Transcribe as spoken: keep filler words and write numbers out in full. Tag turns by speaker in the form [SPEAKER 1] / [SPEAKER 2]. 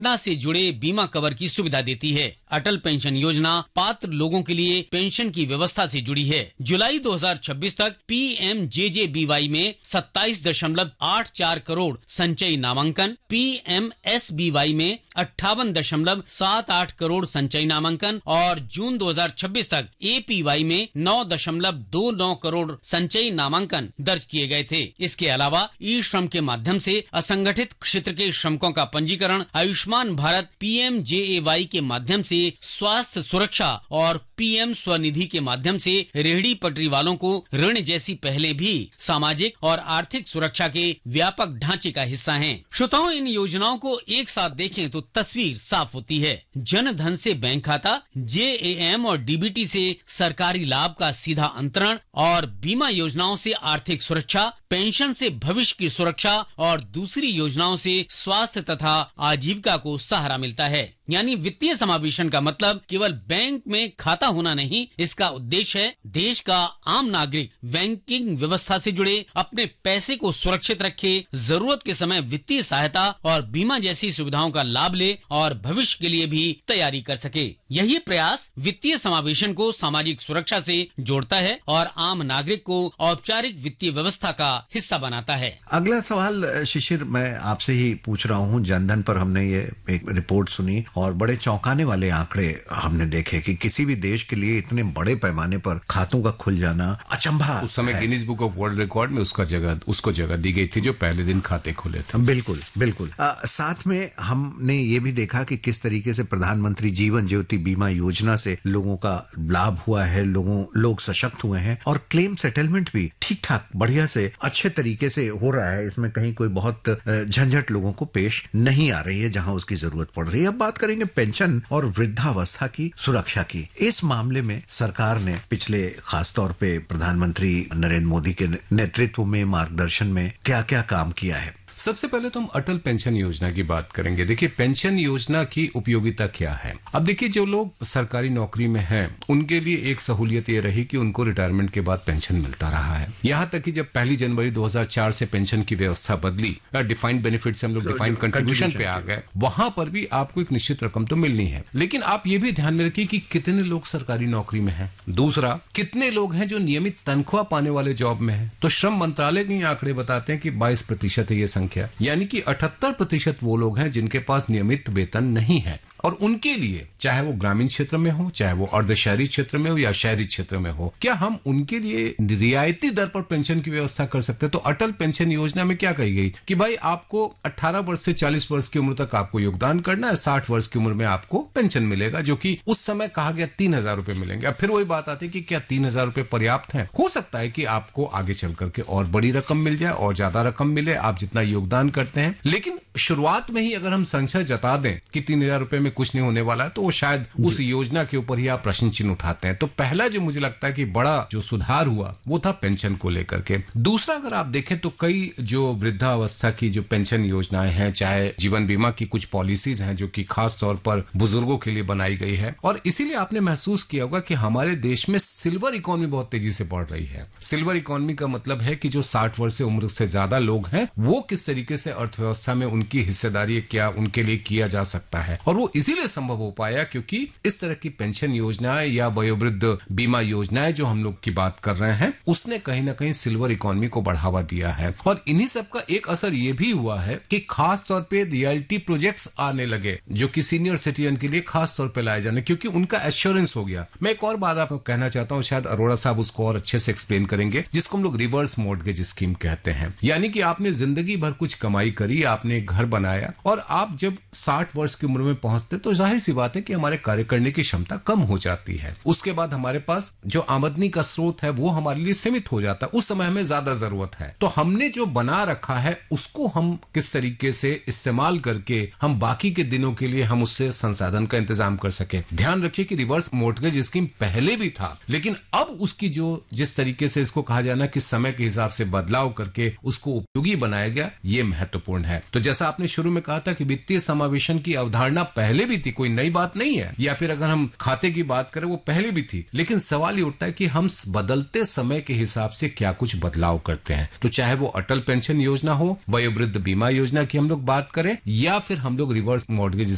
[SPEAKER 1] घटना से जुड़े बीमा कवर की सुविधा देती है। अटल पेंशन योजना पात्र लोगों के लिए पेंशन की व्यवस्था से जुड़ी है। जुलाई दो हज़ार छब्बीस तक पी एम जे जे बी वाई में सत्ताईस दशमलव आठ चार करोड़ संचयी नामांकन, P M S B Y में अट्ठावन दशमलव सात आठ करोड़ संचयी नामांकन और जून दो हज़ार छब्बीस तक ए पी वाई में नौ दशमलव दो नौ करोड़ संचयी नामांकन दर्ज किए गए थे। इसके अलावा ई श्रम के माध्यम से असंगठित क्षेत्र के श्रमिकों का पंजीकरण, आयुष्मान भारत पी एम जे ए वाई के माध्यम से स्वास्थ्य सुरक्षा और पी एम स्वनिधि के माध्यम से रेहड़ी पटरी वालों को ऋण जैसी पहले भी सामाजिक और आर्थिक सुरक्षा के व्यापक ढांचे का हिस्सा हैं। श्रोताओं, इन योजनाओं को एक साथ देखें तो तस्वीर साफ होती है। जन धन से बैंक खाता, जे ए एम और डी बी टी से सरकारी लाभ का सीधा अंतरण और बीमा योजनाओं से आर्थिक सुरक्षा, पेंशन से भविष्य की सुरक्षा और दूसरी योजनाओं से स्वास्थ्य तथा आजीविका को सहारा मिलता है। यानी वित्तीय समावेशन का मतलब केवल बैंक में खाता होना नहीं, इसका उद्देश्य है देश का आम नागरिक बैंकिंग व्यवस्था से जुड़े अपने पैसे को सुरक्षित रखे, जरूरत के समय वित्तीय सहायता और बीमा जैसी सुविधाओं का लाभ ले और भविष्य के लिए भी तैयारी कर सके। यही प्रयास वित्तीय समावेशन को सामाजिक सुरक्षा से जोड़ता है और आम नागरिक को औपचारिक वित्तीय व्यवस्था का हिस्सा बनाता है।
[SPEAKER 2] अगला सवाल शिशिर, मैं आपसे ही पूछ रहा हूँ। जनधन पर हमने ये एक रिपोर्ट सुनी और बड़े चौंकाने वाले आंकड़े हमने देखे कि किसी भी देश के लिए इतने बड़े पैमाने पर खातों का खुल जाना अचंभा।
[SPEAKER 3] उस समय Guinness book of world record में उसका जगह उसको जगह दी गई थी जो पहले दिन खाते खुले थे।
[SPEAKER 2] बिल्कुल बिल्कुल। आ, साथ में हमने ये भी देखा कि किस तरीके से प्रधानमंत्री जीवन ज्योति बीमा योजना से लोगों का लाभ हुआ है, लोगों लोग सशक्त हुए हैं और क्लेम सेटलमेंट भी ठीक ठाक बढ़िया से अच्छे तरीके से हो रहा है। इसमें कहीं कोई बहुत झंझट लोगों को पेश नहीं आ रही है जहां उसकी जरूरत पड़ रही है। अब बात करेंगे पेंशन और वृद्धावस्था की सुरक्षा की। इस मामले में सरकार ने पिछले खासतौर पे प्रधानमंत्री नरेंद्र मोदी के नेतृत्व में, मार्गदर्शन में क्या क्या काम किया है।
[SPEAKER 3] सबसे पहले तो हम अटल पेंशन योजना की बात करेंगे। देखिए, पेंशन योजना की उपयोगिता क्या है। अब देखिए, जो लोग सरकारी नौकरी में हैं उनके लिए एक सहूलियत ये रही कि उनको रिटायरमेंट के बाद पेंशन मिलता रहा है। यहाँ तक कि जब पहली जनवरी दो हज़ार चार से पेंशन की व्यवस्था बदली, डिफाइंड बेनिफिट से हम लोग डिफाइंड कंट्रीब्यूशन पे आ गए, वहां पर भी आपको एक निश्चित रकम तो मिलनी है। लेकिन आप ये भी ध्यान में रखिए कि कितने लोग सरकारी नौकरी में हैं। दूसरा, कितने लोग हैं जो नियमित तनख्वाह पाने वाले जॉब में है। तो श्रम मंत्रालय के आंकड़े बताते हैं कि बाईस प्रतिशत है ये संख्या, यानी कि अठहत्तर प्रतिशत वो लोग हैं जिनके पास नियमित वेतन नहीं है। और उनके लिए, चाहे वो ग्रामीण क्षेत्र में हो, चाहे वो अर्ध शहरी क्षेत्र में हो या शहरी क्षेत्र में हो, क्या हम उनके लिए रियायती दर पर पेंशन की व्यवस्था कर सकते हैं। तो अटल पेंशन योजना में क्या कही गई कि भाई आपको अठारह वर्ष से चालीस वर्ष की उम्र तक आपको योगदान करना है, साठ वर्ष की उम्र में आपको पेंशन मिलेगा, जो कि उस समय कहा गया तीन हजार रुपए मिलेंगे। अब फिर वही बात आती है कि क्या तीन हजार रुपए पर्याप्त है। हो सकता है कि आपको आगे चल करके और बड़ी रकम मिल जाए और ज्यादा रकम मिले, आप जितना योगदान करते हैं। लेकिन शुरुआत में ही अगर हम संशय जता दें कि तीन हजार रुपए में कुछ नहीं होने वाला है, तो वो शायद उस योजना के ऊपर ही आप प्रश्न चिन्ह उठाते हैं। तो पहला जो मुझे लगता है कि बड़ा जो सुधार हुआ वो था पेंशन को लेकर के। दूसरा, अगर आप देखें तो कई जो वृद्धावस्था की जो पेंशन योजनाएं हैं, चाहे जीवन बीमा की कुछ पॉलिसीज हैं जो कि खास तौर पर बुजुर्गों के लिए बनाई गई है, और इसीलिए आपने महसूस किया होगा कि हमारे देश में सिल्वर इकोनॉमी बहुत तेजी से बढ़ रही है। सिल्वर इकोनॉमी का मतलब है कि जो साठ वर्ष से उम्र से ज्यादा लोग हैं वो किस तरीके से अर्थव्यवस्था में उनकी हिस्सेदारी क्या उनके लिए किया जा सकता है। और वो इसीलिए संभव हो पाया क्योंकि इस तरह की पेंशन योजनाएं या वयोवृद्ध बीमा योजनाएं जो हम लोग की बात कर रहे हैं, उसने कहीं ना कहीं सिल्वर इकोनॉमी को बढ़ावा दिया है। और इन्हीं सब का एक असर ये भी हुआ है कि खास तौर पे रियलिटी प्रोजेक्ट्स आने लगे जो कि सीनियर सिटीजन के लिए खास तौर पे लाए जाने, क्योंकि उनका एश्योरेंस हो गया। मैं एक और बात आपको कहना चाहता हूं, शायद अरोड़ा साहब उसको और अच्छे से एक्सप्लेन करेंगे, जिसको हम लोग रिवर्स मॉर्गेज स्कीम कहते हैं। यानी कि आपने जिंदगी भर कुछ कमाई करी, आपने घर बनाया और आप जब साठ वर्ष की उम्र में पहुंचते तो जाहिर सी बात है कि हमारे कार्य करने की क्षमता कम हो जाती है। उसके बाद हमारे पास जो आमदनी का स्रोत है वो हमारे लिए सीमित हो जाता है। उस समय हमें ज्यादा जरूरत है, तो हमने जो बना रखा है उसको हम किस तरीके से इस्तेमाल करके हम बाकी के दिनों के लिए हम उससे संसाधन का इंतजाम कर सके। ध्यान रखिए कि रिवर्स मॉर्गेज स्कीम पहले भी था, लेकिन अब उसकी जो जिस तरीके से इसको कहा जाना कि समय के हिसाब से बदलाव करके उसको उपयोगी बनाया गया, ये महत्वपूर्ण है। तो जैसा आपने शुरू में कहा था कि वित्तीय समावेशन की अवधारणा पहले भी थी, कोई नई बात नहीं है, या फिर अगर हम खाते की बात करें वो पहले भी थी, लेकिन सवाल ये उठता है कि हम बदलते समय के हिसाब से क्या कुछ बदलाव करते हैं। तो चाहे वो अटल पेंशन योजना हो, वयोवृद्ध बीमा योजना की हम लोग बात करें, या फिर हम लोग रिवर्स मॉर्गेज